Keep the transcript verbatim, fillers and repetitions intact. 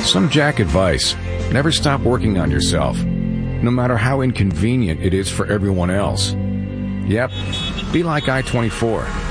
Some jack advice: never stop working on yourself, no matter how inconvenient it is for everyone else. Yep, be like I twenty-four.